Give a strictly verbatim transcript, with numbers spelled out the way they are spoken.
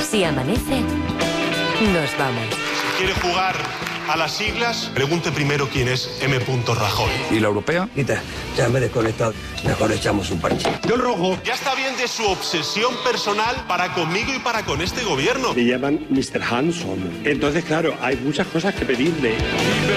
Si amanece, nos vamos. Si quiere jugar a las siglas, pregunte primero quién es M. Rajoy. ¿Y la europea? Quita, ya me he desconectado. Mejor echamos un parche. Yo el rojo. Ya está bien de su obsesión personal para conmigo y para con este gobierno. Me llaman mister Hanson. Entonces, claro, hay muchas cosas que pedirle.